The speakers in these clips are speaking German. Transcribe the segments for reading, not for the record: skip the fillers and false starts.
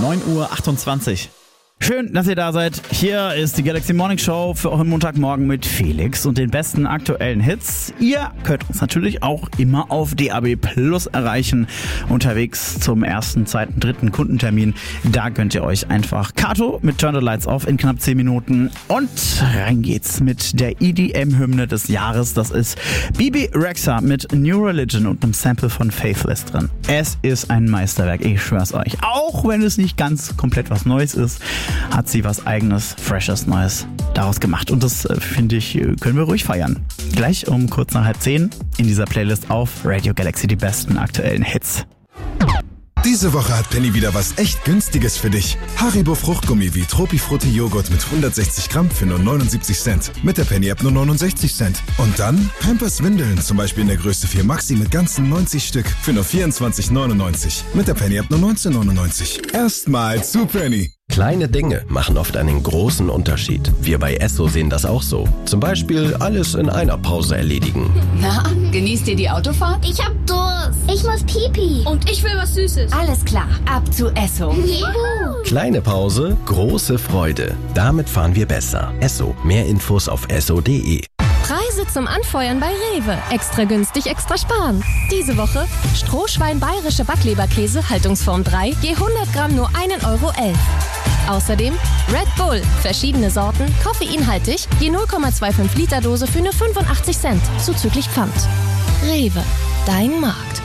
9:28 Uhr. Schön, dass ihr da seid. Hier ist die Galaxy Morning Show für euren Montagmorgen mit Felix und den besten aktuellen Hits. Ihr könnt uns natürlich auch immer auf DAB Plus erreichen. Unterwegs zum 1., 2., 3. Kundentermin. Da könnt ihr euch einfach Kato mit Turn the Lights Off in knapp 10 Minuten. Und rein geht's mit der EDM-Hymne des Jahres. Das ist Bebe Rexha mit New Religion und einem Sample von Faithless drin. Es ist ein Meisterwerk, ich schwör's euch. Auch wenn es nicht ganz komplett was Neues ist, hat sie was Eigenes, Freshes, Neues daraus gemacht. Und das, finde ich, können wir ruhig feiern. Gleich um kurz nach 9:30 in dieser Playlist auf Radio Galaxy die besten aktuellen Hits. Diese Woche hat Penny wieder was echt Günstiges für dich. Haribo Fruchtgummi wie Tropifrutti Joghurt mit 160 Gramm für nur 79 Cent. Mit der Penny-App nur 69 Cent. Und dann Pampers Windeln, zum Beispiel in der Größe 4 Maxi mit ganzen 90 Stück für nur 24,99. Mit der Penny-App nur 19,99. Erstmal zu Penny. Kleine Dinge machen oft einen großen Unterschied. Wir bei Esso sehen das auch so. Zum Beispiel alles in einer Pause erledigen. Na, genießt ihr die Autofahrt? Ich hab Durst. Ich muss Pipi. Und ich will was Süßes. Alles klar, ab zu Esso. Juhu. Kleine Pause, große Freude. Damit fahren wir besser. Esso. Mehr Infos auf esso.de. Preise zum Anfeuern bei Rewe. Extra günstig, extra sparen. Diese Woche Strohschwein bayerische Backleberkäse, Haltungsform 3, je 100 Gramm nur 1,11 Euro. Außerdem Red Bull, verschiedene Sorten, koffeinhaltig, je 0,25 Liter Dose für nur 85 Cent, zuzüglich Pfand. Rewe, dein Markt.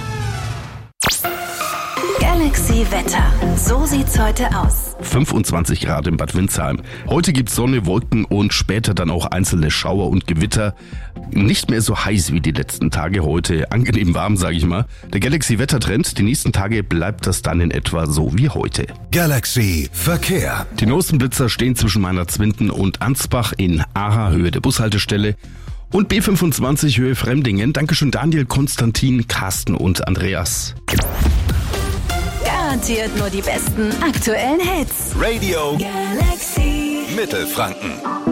Galaxy Wetter. So sieht's heute aus. 25 Grad in Bad Windsheim. Heute gibt's Sonne, Wolken und später dann auch einzelne Schauer und Gewitter. Nicht mehr so heiß wie die letzten Tage. Heute angenehm warm, sage ich mal. Der Galaxy-Wettertrend, die nächsten Tage bleibt das dann in etwa so wie heute. Galaxy Verkehr. Die Nostenblitzer stehen zwischen Meinerzwinden und Ansbach in Aha, Höhe der Bushaltestelle. Und B25 Höhe Fremdingen. Dankeschön Daniel, Konstantin, Carsten und Andreas. Garantiert nur die besten aktuellen Hits. Radio Galaxy Mittelfranken.